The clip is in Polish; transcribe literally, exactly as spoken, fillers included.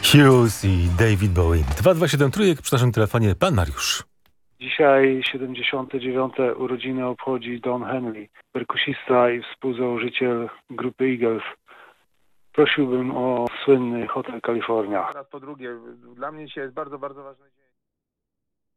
Hughes i David Bowie. dwa dwa siedem trójek przy naszym telefonie pan Mariusz. Dzisiaj siedemdziesiąte dziewiąte urodziny obchodzi Don Henley, perkusista i współzałożyciel grupy Eagles. Prosiłbym o słynny Hotel California. Raz po drugie, dla mnie dzisiaj jest bardzo, bardzo ważny dzień.